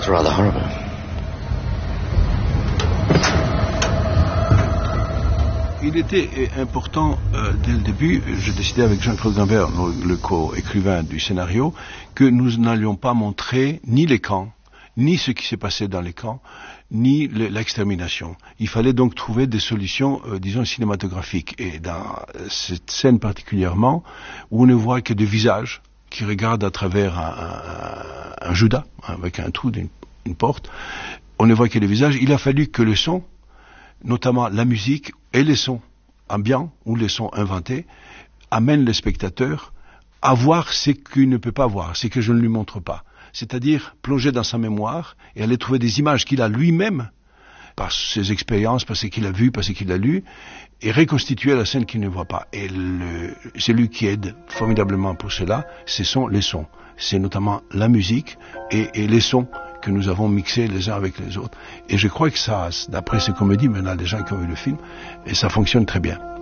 It's rather horrible. Il était important dès le début, j'ai décidé avec Jean-Claude Gambert, le co-écrivain du scénario, que nous n'allions pas montrer ni les camps, ni ce qui s'est passé dans les camps, ni l'extermination. Il fallait donc trouver des solutions, disons, cinématographiques. Et dans cette scène particulièrement, où on ne voit que des visages qui regardent à travers un Judas, avec un trou d'une porte, on ne voit que des visages, il a fallu que le son, notamment la musique et les sons ambiants ou les sons inventés, amènent le spectateur à voir ce qu'il ne peut pas voir, ce que je ne lui montre pas. C'est-à-dire plonger dans sa mémoire et aller trouver des images qu'il a lui-même, par ses expériences, par ce qu'il a vu, par ce qu'il a lu, et reconstituer la scène qu'il ne voit pas. Et celui qui aide formidablement pour cela, ce sont les sons. C'est notamment la musique et les sons que nous avons mixés les uns avec les autres. Et je crois que ça, d'après ce qu'on me dit, maintenant les gens qui ont vu le film, et ça fonctionne très bien.